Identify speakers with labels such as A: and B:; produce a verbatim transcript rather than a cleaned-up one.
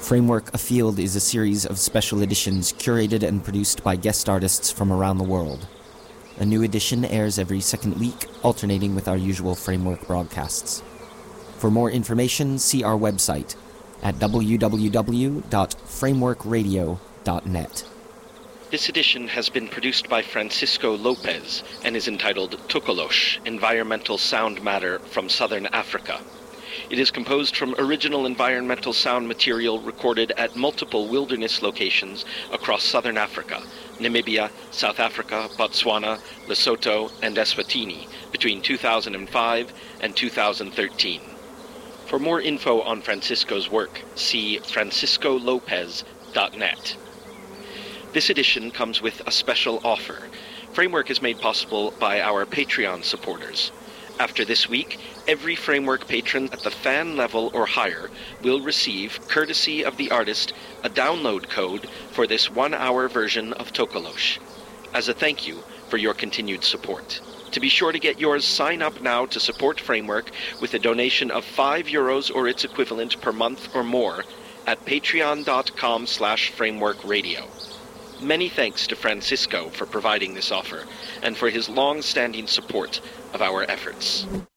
A: Framework Afield is a series of special editions curated and produced by guest artists from around the world. A new edition airs every second week, alternating with our usual Framework broadcasts. For more information, see our website at w w w dot framework radio dot net.
B: This edition has been produced by Francisco Lopez and is entitled Tokolosh, Environmental Sound Matter from Southern Africa. It is composed from original environmental sound material recorded at multiple wilderness locations across southern Africa, Namibia, South Africa, Botswana, Lesotho, and Eswatini between two thousand five and two thousand thirteen. For more info on Francisco's work, see francisco lopez dot net. This edition comes with a special offer. Framework is made possible by our Patreon supporters. After this week, every Framework patron at the fan level or higher will receive, courtesy of the artist, a download code for this one-hour version of Tokolosh, as a thank you for your continued support. To be sure to get yours, sign up now to support Framework with a donation of five euros or its equivalent per month or more at patreon.com slash frameworkradio. Many thanks to Francisco for providing this offer and for his long-standing support of our efforts.